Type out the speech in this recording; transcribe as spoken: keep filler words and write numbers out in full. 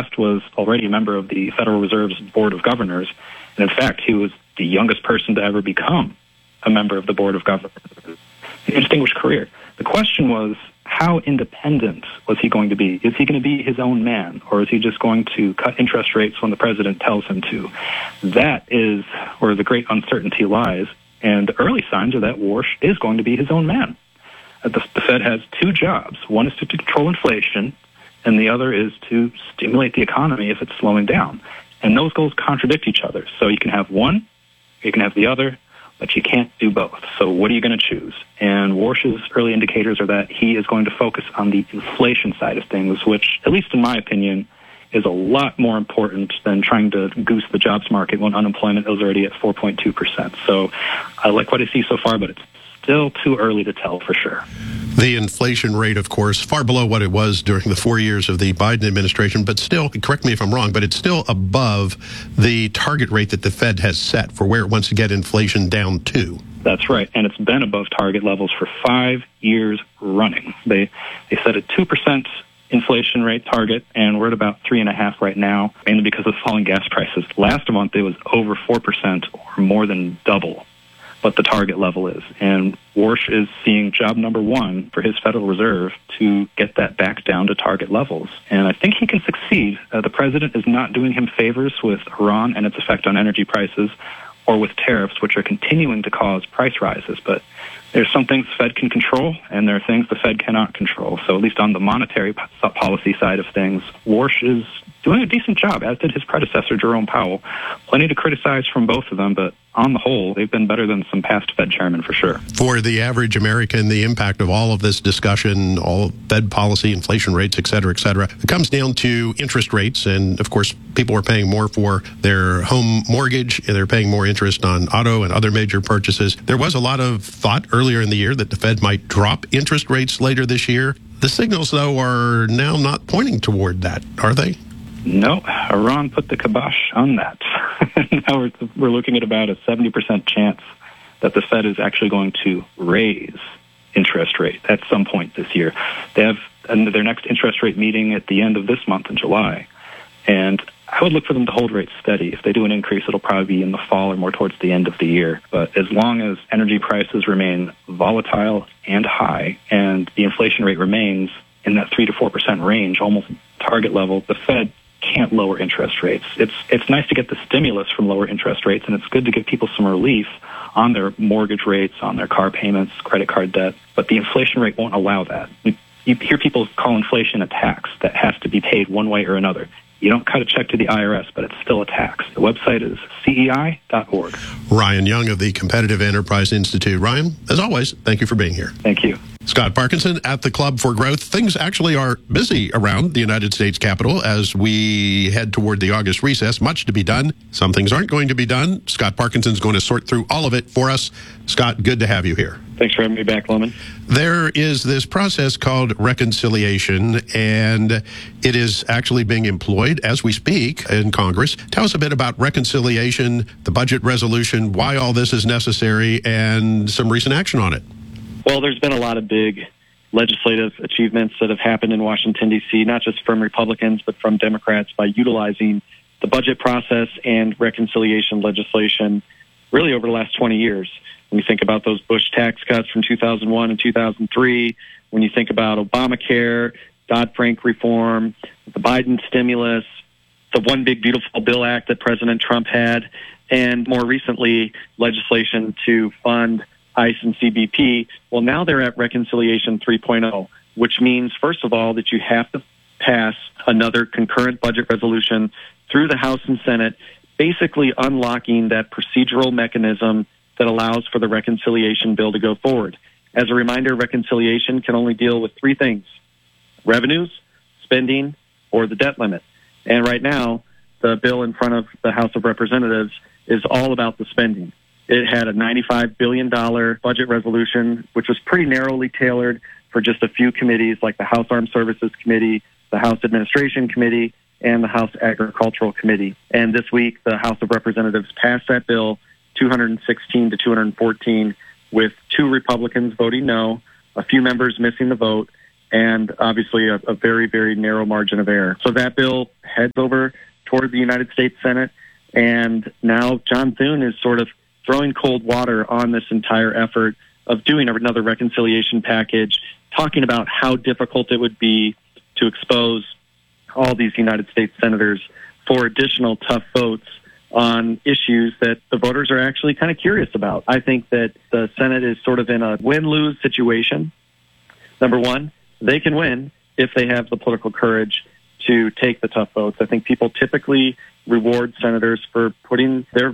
past was already a member of the Federal Reserve's Board of Governors. And in fact, he was the youngest person to ever become a member of the Board of Governors. A distinguished career. The question was, how independent was he going to be? Is he going to be his own man, or is he just going to cut interest rates when the president tells him to? That is where the great uncertainty lies, and the early signs are that Warsh is going to be his own man. The, the Fed has two jobs. One is to, to control inflation, and the other is to stimulate the economy if it's slowing down. And those goals contradict each other. So you can have one, you can have the other, but you can't do both. So what are you going to choose? And Warsh's early indicators are that he is going to focus on the inflation side of things, which, at least in my opinion, is a lot more important than trying to goose the jobs market when unemployment is already at four point two percent. So I like what I see so far, but it's still too early to tell for sure. The inflation rate, of course, far below what it was during the four years of the Biden administration, but still, correct me if I'm wrong, but it's still above the target rate that the Fed has set for where it wants to get inflation down to. That's right, and it's been above target levels for five years running. They they set a two percent inflation rate target, and we're at about three and a half right now, mainly because of falling gas prices. Last month, it was over four percent, or more than double what the target level is. And Warsh is seeing job number one for his Federal Reserve to get that back down to target levels. And I think he can succeed. Uh, the president is not doing him favors with Iran and its effect on energy prices, or with tariffs, which are continuing to cause price rises. But there's some things the Fed can control, and there are things the Fed cannot control. So at least on the monetary policy side of things, Warsh is doing a decent job, as did his predecessor, Jerome Powell. Plenty to criticize from both of them, but on the whole, they've been better than some past Fed chairmen for sure. For the average American, the impact of all of this discussion, all Fed policy, inflation rates, et cetera, et cetera, it comes down to interest rates. And of course, people are paying more for their home mortgage, and they're paying more interest on auto and other major purchases. There was a lot of thought earlier in the year that the Fed might drop interest rates later this year. The signals, though, are now not pointing toward that, are they? No, Iran put the kibosh on that. Now we're, we're looking at about a seventy percent chance that the Fed is actually going to raise interest rate at some point this year. They have their next interest rate meeting at the end of this month in July. And I would look for them to hold rates steady. If they do an increase, it'll probably be in the fall or more towards the end of the year. But as long as energy prices remain volatile and high, and the inflation rate remains in that three to four percent range, almost target level, the Fed can't lower interest rates. It's it's nice to get the stimulus from lower interest rates, and it's good to give people some relief on their mortgage rates, on their car payments, credit card debt, but the inflation rate won't allow that. You hear people call inflation a tax that has to be paid one way or another. You don't cut a check to the I R S, but it's still a tax. The website is C E I dot org. Ryan Young of the Competitive Enterprise Institute. Ryan, as always, thank you for being here. Thank you. Scott Parkinson at the Club for Growth. Things actually are busy around the United States Capitol as we head toward the August recess. Much to be done. Some things aren't going to be done. Scott Parkinson's going to sort through all of it for us. Scott, good to have you here. Thanks for having me back, Lemon. There is this process called reconciliation, and it is actually being employed as we speak in Congress. Tell us a bit about reconciliation, the budget resolution, why all this is necessary, and some recent action on it. Well, there's been a lot of big legislative achievements that have happened in Washington, D C, not just from Republicans, but from Democrats by utilizing the budget process and reconciliation legislation really over the last twenty years. When you think about those Bush tax cuts from two thousand one and two thousand three, when you think about Obamacare, Dodd-Frank reform, the Biden stimulus, the One Big Beautiful Bill Act that President Trump had, and more recently, legislation to fund ICE and C B P, well, now they're at Reconciliation three point oh, which means, first of all, that you have to pass another concurrent budget resolution through the House and Senate, basically unlocking that procedural mechanism that allows for the reconciliation bill to go forward. As a reminder, reconciliation can only deal with three things: revenues, spending, or the debt limit. And right now, the bill in front of the House of Representatives is all about the spending. It had a ninety-five billion dollars budget resolution, which was pretty narrowly tailored for just a few committees like the House Armed Services Committee, the House Administration Committee, and the House Agricultural Committee. And this week, the House of Representatives passed that bill two hundred sixteen to two hundred fourteen, with two Republicans voting no, a few members missing the vote, and obviously a, a very, very narrow margin of error. So that bill heads over toward the United States Senate, and now John Thune is sort of throwing cold water on this entire effort of doing another reconciliation package, talking about how difficult it would be to expose all these United States senators for additional tough votes on issues that the voters are actually kind of curious about. I think that the Senate is sort of in a win-lose situation. Number one, they can win if they have the political courage to take the tough votes. I think people typically reward senators for putting their